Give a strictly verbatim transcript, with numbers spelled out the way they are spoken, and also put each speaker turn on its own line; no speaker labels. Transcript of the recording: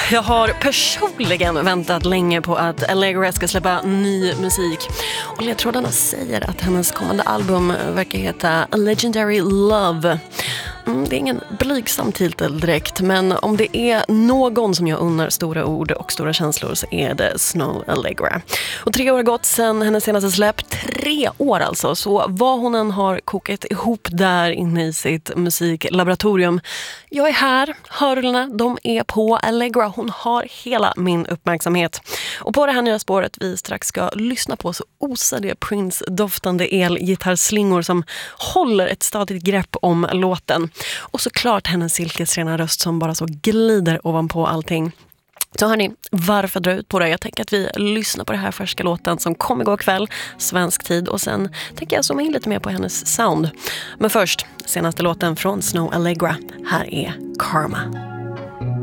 Jag har personligen väntat länge på att Allegra ska släppa ny musik. Och ledtrådarna säger att hennes kommande album verkar heta A Legendary Love. Mm, det är ingen blygsam titel direkt, men om det är någon som jag unnar stora ord och stora känslor så är det Snow Allegra. Och tre år har gått sedan hennes senaste släpp, tre år alltså, så vad hon än har kokat ihop där inne i sitt musiklaboratorium. Jag är här, hörlorna, de är på. Allegra, hon har hela min uppmärksamhet. Och på det här nya spåret vi strax ska lyssna på så osar det Prince-doftande elgitarrslingor som håller ett stadigt grepp om låten. Och såklart hennes silkesrena röst som bara så glider ovanpå allting. Så hörni, varför dra ut på det? Jag tänker att vi lyssnar på det här färska låten som kom igår kväll, svensk tid. Och sen tänker jag zooma in lite mer på hennes sound. Men först, senaste låten från Snow Allegra. Här är Karma.